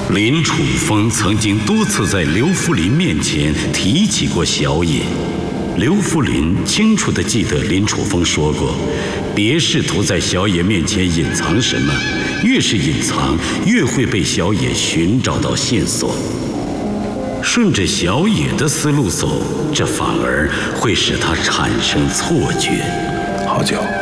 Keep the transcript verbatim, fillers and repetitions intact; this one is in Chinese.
林楚风曾经多次在刘福林面前提起过小野。刘福林清楚地记得林楚风说过，别试图在小野面前隐藏什么，越是隐藏，越会被小野寻找到线索。顺着小野的思路走，这反而会使他产生错觉。 好酒。